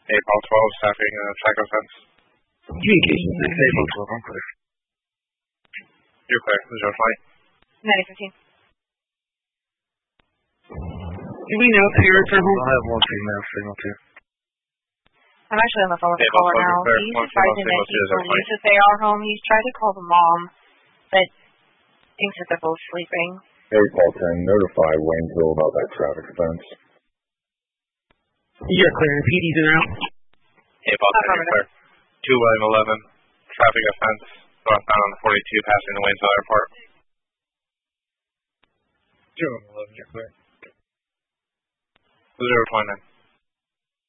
April 12, staffing track offense. Communications, this is April 12, I'm clear. You're clear. Who's your flight? 9015. Do we know if parents are home? I have one female signal too. I'm actually on the phone with the caller now. He's advising that he believes that they are home. He's tried to call the mom, but thinks that they're both sleeping. April 10, notify Waynesville about that traffic offense. You're clear. PD's in out. April 10, you're clear. 2 William 11, traffic offense, northbound 42 passing the Waynesville Airport. 2 William 11, you're clear. 029.